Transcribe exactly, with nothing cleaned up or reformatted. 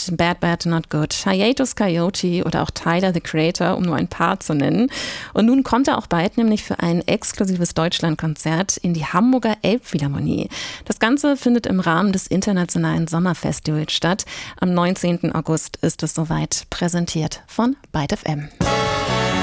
mit Bad Bad Not Good, Hiatus Kaiyote oder auch Tyler, the Creator, um nur ein paar zu nennen. Und nun kommt er auch bald nämlich für ein exklusives Deutschlandkonzert in die Hamburger Elbphilharmonie. Das Ganze findet im Rahmen des Internationalen Sommerfestivals statt. Am neunzehnten August ist es soweit, präsentiert von Byte F M.